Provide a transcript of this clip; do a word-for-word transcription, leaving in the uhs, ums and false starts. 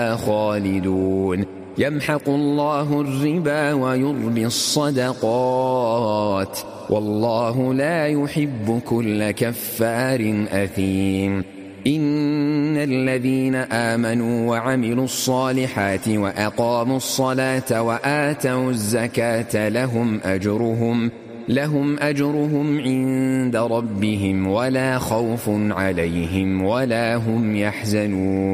فيها خالدون يمحق الله الربا ويربي الصدقات والله لا يحب كل كفار أثيم إن الذين آمنوا وعملوا الصالحات وأقاموا الصلاة وآتوا الزكاة لهم أجرهم لهم أجرهم عند ربهم ولا خوف عليهم ولا هم يحزنون